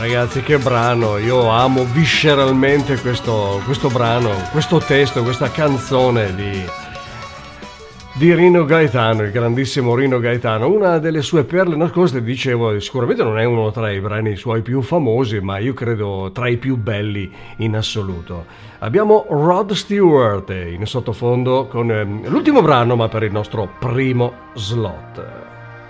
Ragazzi, che brano, io amo visceralmente questo brano, questo testo, questa canzone di Rino Gaetano, il grandissimo Rino Gaetano. Una delle sue perle nascoste, dicevo, sicuramente non è uno tra i brani suoi più famosi, ma io credo tra i più belli in assoluto. Abbiamo Rod Stewart in sottofondo con l'ultimo brano, ma per il nostro primo slot.